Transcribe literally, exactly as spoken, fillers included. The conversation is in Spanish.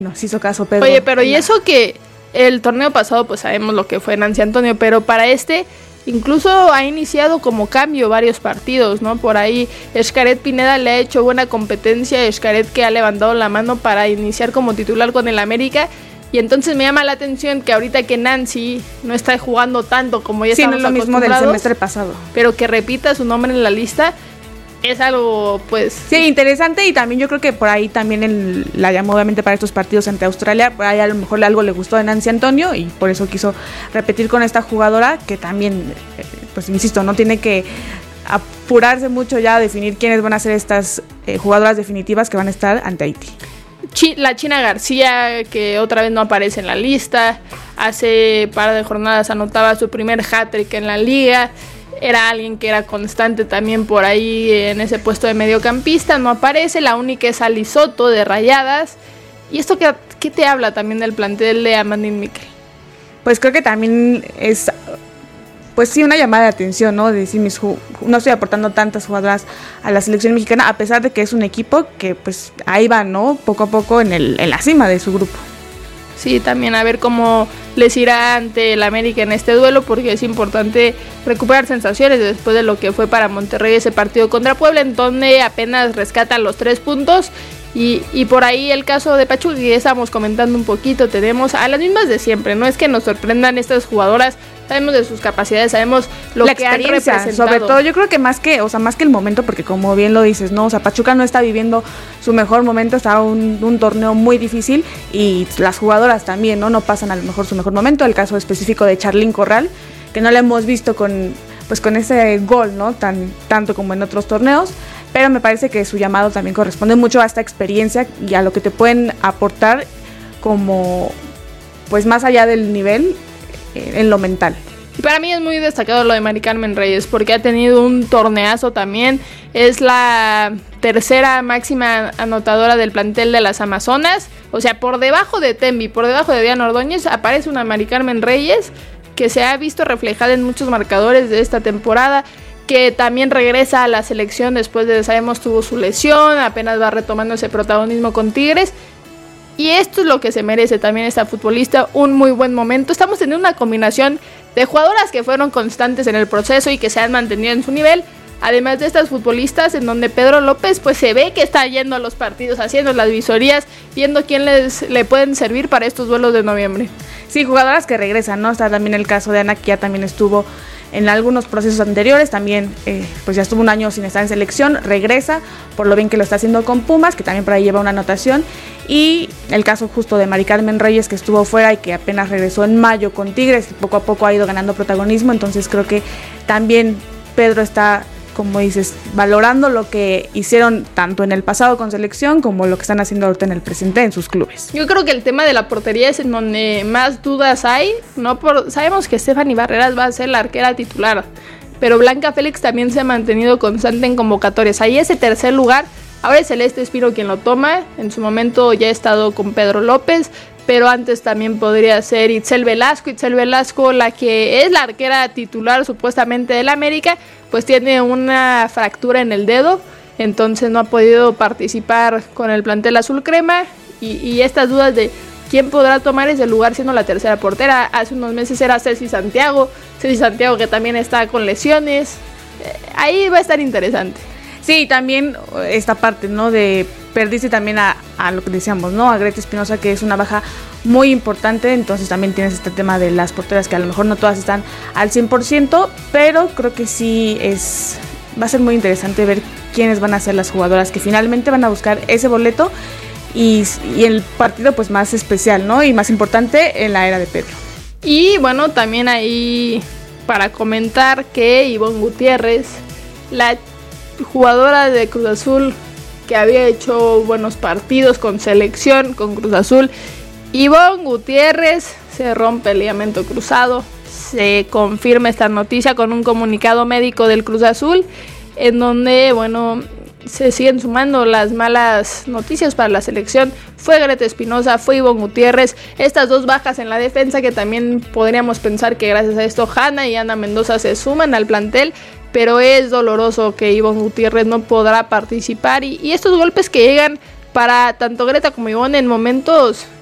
Nos hizo caso Pedro. Oye, pero y eso que el torneo pasado pues sabemos lo que fue Nancy Antonio, pero para este incluso ha iniciado como cambio varios partidos, ¿no? Por ahí Xcaret Pineda le ha hecho buena competencia, Xcaret que ha levantado la mano para iniciar como titular con el América. Y entonces me llama la atención que ahorita que Nancy no está jugando tanto como ya sí, estamos no es lo mismo del semestre pasado, pero que repita su nombre en la lista es algo, pues... Sí, interesante, y también yo creo que por ahí también el, la llamó obviamente para estos partidos ante Australia, por ahí a lo mejor algo le gustó de Nancy Antonio y por eso quiso repetir con esta jugadora que también, pues insisto, no tiene que apurarse mucho ya a definir quiénes van a ser estas eh, jugadoras definitivas que van a estar ante Haití. La China García, que otra vez no aparece en la lista, hace par de jornadas anotaba su primer hat-trick en la liga, era alguien que era constante también por ahí en ese puesto de mediocampista, no aparece, la única es Ali Soto de Rayadas. ¿Y esto qué, qué te habla también del plantel de Amandine Miquel? Pues creo que también es... Pues sí, una llamada de atención, ¿no? De decir, mis ju- no estoy aportando tantas jugadoras a la selección mexicana, a pesar de que es un equipo que pues ahí va, ¿no? Poco a poco en, el, en la cima de su grupo. Sí, también a ver cómo les irá ante el América en este duelo, porque es importante recuperar sensaciones después de lo que fue para Monterrey ese partido contra Puebla, en donde apenas rescatan los tres puntos. Y, y por ahí el caso de Pachuca, que ya estamos comentando un poquito, tenemos a las mismas de siempre, no es que nos sorprendan estas jugadoras, sabemos de sus capacidades, sabemos lo la que han representado. Sobre todo yo creo que más que, o sea, más que el momento, porque como bien lo dices, no, o sea, Pachuca no está viviendo su mejor momento, está un, un torneo muy difícil y las jugadoras también, ¿no? No pasan a lo mejor su mejor momento, el caso específico de Charlín Corral, que no la hemos visto con, pues con ese gol, ¿no? Tan, tanto como en otros torneos. Pero me parece que su llamado también corresponde mucho a esta experiencia y a lo que te pueden aportar como, pues más allá del nivel, eh, en lo mental. Para mí es muy destacado lo de Mari Carmen Reyes, porque ha tenido un torneazo también, es la tercera máxima anotadora del plantel de las Amazonas, o sea, por debajo de Tembi, por debajo de Diana Ordóñez, aparece una Mari Carmen Reyes que se ha visto reflejada en muchos marcadores de esta temporada, que también regresa a la selección después de, sabemos, tuvo su lesión, apenas va retomando ese protagonismo con Tigres, y esto es lo que se merece también esta futbolista, un muy buen momento. Estamos teniendo una combinación de jugadoras que fueron constantes en el proceso y que se han mantenido en su nivel, además de estas futbolistas en donde Pedro López pues se ve que está yendo a los partidos, haciendo las visorías, viendo quién les le pueden servir para estos duelos de noviembre. Sí, jugadoras que regresan, ¿no? Está también el caso de Ana, que ya también estuvo en algunos procesos anteriores, también eh, pues ya estuvo un año sin estar en selección, regresa, por lo bien que lo está haciendo con Pumas, que también por ahí lleva una anotación, y el caso justo de Mari Carmen Reyes, que estuvo fuera y que apenas regresó en mayo con Tigres, y poco a poco ha ido ganando protagonismo, entonces creo que también Pedro está, como dices, valorando lo que hicieron tanto en el pasado con selección como lo que están haciendo ahorita en el presente en sus clubes. Yo creo que el tema de la portería es en donde más dudas hay, no por, sabemos que Stephanie Barreras va a ser la arquera titular, pero Blanca Félix también se ha mantenido constante en convocatorias. Ahí ese tercer lugar, ahora es Celeste Espino quien lo toma, en su momento ya ha estado con Pedro López, pero antes también podría ser Itzel Velasco, Itzel Velasco, la que es la arquera titular supuestamente del América, pues tiene una fractura en el dedo, entonces no ha podido participar con el plantel azul crema, y, y estas dudas de quién podrá tomar ese lugar siendo la tercera portera. Hace unos meses era Ceci Santiago, Ceci Santiago que también está con lesiones, eh, ahí va a estar interesante. Sí, también esta parte, ¿no? De perdiste también a, a lo que decíamos, ¿no? A Greta Espinosa, que es una baja muy importante, entonces también tienes este tema de las porteras que a lo mejor no todas están al cien por ciento, pero creo que sí es va a ser muy interesante ver quiénes van a ser las jugadoras que finalmente van a buscar ese boleto y, y el partido pues más especial, ¿no? Y más importante en la era de Pedro. Y bueno, también ahí para comentar que Ivonne Gutiérrez, la jugadora de Cruz Azul que había hecho buenos partidos con selección, con Cruz Azul, Ivonne Gutiérrez se rompe el ligamento cruzado. Se confirma esta noticia con un comunicado médico del Cruz Azul, en donde, bueno, se siguen sumando las malas noticias para la selección. Fue Greta Espinosa, fue Ivonne Gutiérrez, estas dos bajas en la defensa que también podríamos pensar que gracias a esto Hanna y Ana Mendoza se suman al plantel, pero es doloroso que Ivonne Gutiérrez no podrá participar y, y estos golpes que llegan para tanto Greta como Ivonne en momentos